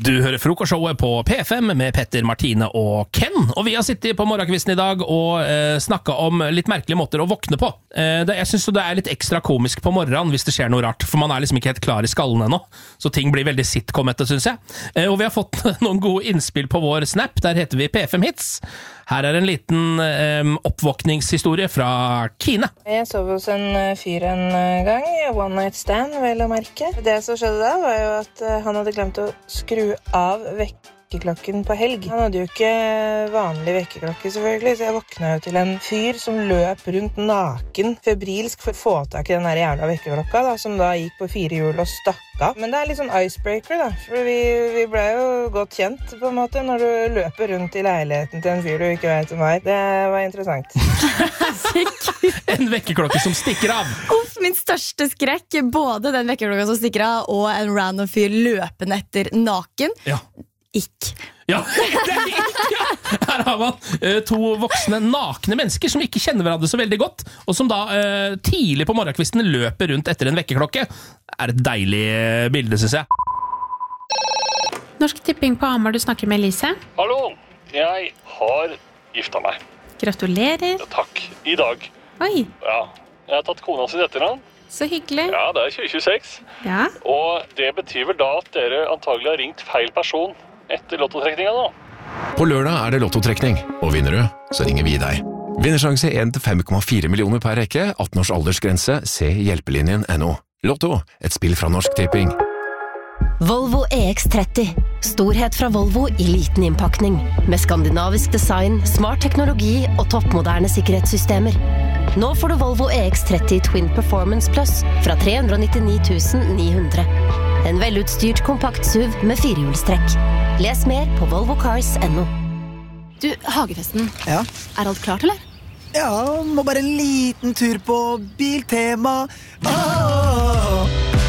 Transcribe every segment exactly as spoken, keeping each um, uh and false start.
Du hører frokostshowet på P F M med Petter, Martine og Ken, og vi har sittet på morgenkvisten i dag og eh, snakket om litt merkelige måter å våkne på. Eh, det, jeg synes det er litt ekstra komisk på morgenen hvis det skjer noe rart, for man er liksom ikke helt klar i skallen ennå, så ting blir veldig sitcom-ete, synes jeg. Eh, og vi har fått noen gode innspill på vår Snap, der heter vi P F M Hits. Her er en liten eh, oppvåkningshistorie fra Kine. Jeg sov hos en fyr en gang, one night stand, vel å merke. Det som skjedde da var jo at han hadde glemt å skru av vekkerklokken på helg. Han hadde jo ikke vanlig vekkerklokke selvfølgelig, så jeg våkna jo til en fyr som løp rundt naken, febrilsk for å få tak i den der jævla vekkerklokka, da, som da gikk på fire hjul og stakk av. Men det er litt sånn icebreaker, da, for vi, vi ble jo godt kjent på en måte når du løper rundt i leiligheten til en fyr du ikke vet om er. Det var interessant. En vekkerklokke som stikker av. Uff, min største skrekk, både den vekkerklokka som stikker av og en random fyr løpende etter naken. Ja. Ikk. Ja, det er ikk, ja. Her har man uh, to voksne nakne mennesker som ikke kjenner hverandre så veldig godt, og som da uh, tidlig på morgenkvisten løper rundt etter en vekkerklokke. Det er et deilig uh, bilde, synes jeg. Norsk Tipping på Hamar, du snakker med Elise. Hallo, jeg har gifta meg. Gratulerer. Ja, takk, i dag. Oi, Ja, jeg har tatt kona sitt etternavn. så hyggelig. Ja, det er tjue tjueseks. Ja. Og det betyr vel da at dere antagelig har ringt feil person etter lottotrekninga nå. På lørdag er det lottotrekning, og vinner du, så ringer vi deg. Vinnersjanse en til fem komma fire millioner per rekke, atten års aldersgrense, se hjelpelinjen punktum no. Lotto, et spill fra Norsk Tipping. Volvo E X tretti. Storhet fra Volvo i liten innpakning. Med skandinavisk design, smart teknologi og toppmoderne sikkerhetssystemer. Nå får du Volvo E X tretti Twin Performance Plus fra tre hundre nittini tusen ni hundre. En velutstyrt kompakt S U V med firehjulstrekk. Les mer på volvo cars punktum no. Du, Hagefesten. Ja? Er alt klart, eller? Ja, må bare en liten tur på Biltema. Åh!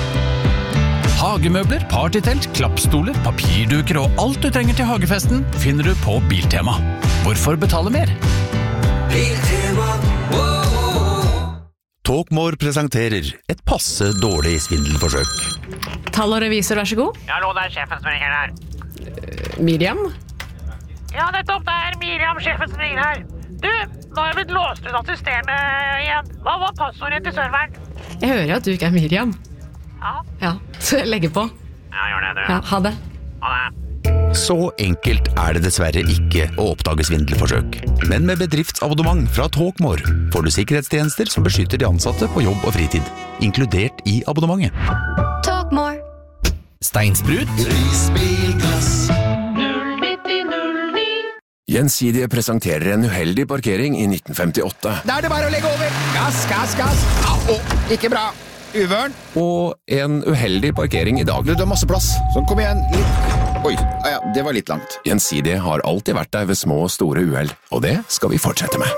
Hagemøbler, partytelt, klappstoler, papirduker og alt du trenger til hagefesten finner du på Biltema. Hvorfor betale mer? Biltema. Talkmore presenterer et passe dårlig svindelforsøk. Tall og revisor, vær så god. Hallo, det er sjefen som ringer her. Miriam? Ja, nettopp, det er Miriam, sjefen som ringer her. Du, nå har jeg blitt låst ut av systemet igjen. Hva var passordet til serveren? Jeg hører at du ikke er Miriam. Ja, Ja, så jeg legger på. ja gjør det, du. Ja, ha det. Ha det. Så enkelt er det dessverre ikke å oppdage svindelforsøk. Men med bedriftsabonnement fra Talkmore får du sikkerhetstjenester som beskytter de ansatte på jobb og fritid, inkludert i abonnementet. Talkmore. Steinsprut? Gjensidige presenterer en uheldig parkering i nitten femtiåtte. Da er det bare å legge over. Gass, gass, gass. Au, ikke bra. Uvørn. Og en uheldig parkering i dag. Du, det er masse plass. Så kom igjen. Litt. Oi, ah, ja, det var litt langt. Gjensidige har alltid vært der ved små og store uheld, og det skal vi fortsette med.